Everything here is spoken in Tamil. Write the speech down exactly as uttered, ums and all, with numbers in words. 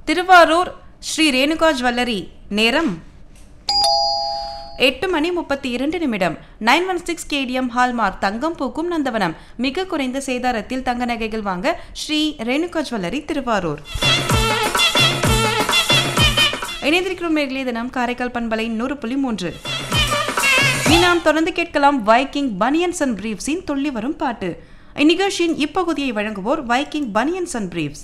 திருவாரூர் ஸ்ரீ ரேணுகா ஜுவல்லரி நேரம் எட்டு மணி முப்பத்தி இரண்டு நிமிடம். Nine one six KTM hallmark தங்கம் பூக்கும் நந்தவனம். மிக குறைந்த சேதாரத்தில் தங்க நகைகள் வாங்க ஸ்ரீ ரேணுகா ஜுவல்லரி திருவாரூர். இணைந்திருக்கிறோம் மேலே தினம் காரைக்கால் பண்பலை நூறு புள்ளி மூன்று. இனி நாம் தொடர்ந்து கேட்கலாம் வைக்கிங் பனியன்ஸ் அண்ட் பிரீவ்ஸின் துள்ளி வரும் பாட்டு. இந்நிகழ்ச்சியின் இப்பகுதியை வழங்குவோர் வைக்கிங் பனியன்ஸ் அண்ட் பிரீவ்ஸ்.